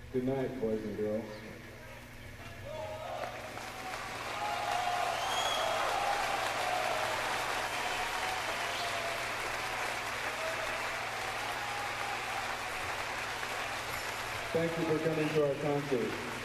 Good night, boys and girls. Thank you for coming to our concert.